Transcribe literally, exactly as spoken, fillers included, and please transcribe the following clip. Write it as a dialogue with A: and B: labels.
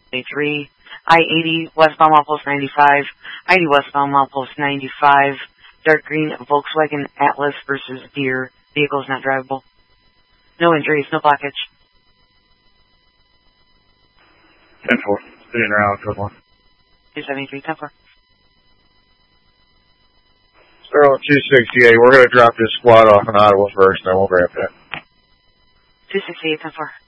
A: twenty-three. I eighty, westbound milepost ninety-five. I eighty westbound milepost ninety-five. Dark green Volkswagen Atlas versus Deere. Vehicle is not drivable. No injuries, no blockage.
B: ten four. Sitting around, code one.
A: two seventy-three, ten four.
B: Sterling two sixty-eight. We're going to drop this squad off in Ottawa first, then we'll grab that.
A: two sixty-eight, ten four.